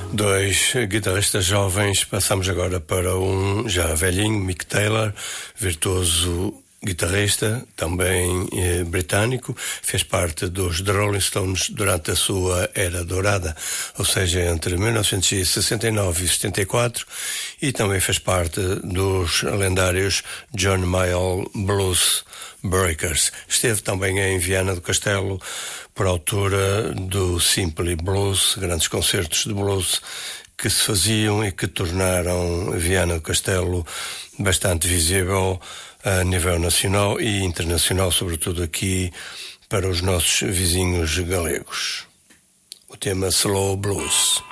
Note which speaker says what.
Speaker 1: Dois guitarristas jovens, passamos agora para um já velhinho, Mick Taylor, virtuoso guitarrista, também britânico, fez parte dos The Rolling Stones durante a sua era dourada, ou seja, entre 1969 e 74, e também fez parte dos lendários John Mayall Blues Breakers. Esteve também em Viana do Castelo por altura do Simply Blues, grandes concertos de blues que se faziam e que tornaram Viana do Castelo bastante visível a nível nacional e internacional, sobretudo aqui para os nossos vizinhos galegos. O tema Slow Blues.